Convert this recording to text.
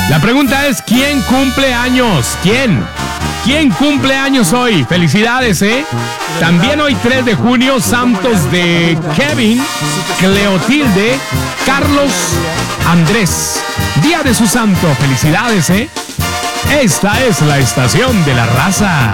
La pregunta es, ¿quién cumple años? ¿Quién cumple años hoy? Felicidades, ¿eh? También hoy 3 de junio, santos de Kevin, Cleotilde, Carlos, Andrés. Día de su santo. Felicidades, ¿eh? Esta es la estación de la raza.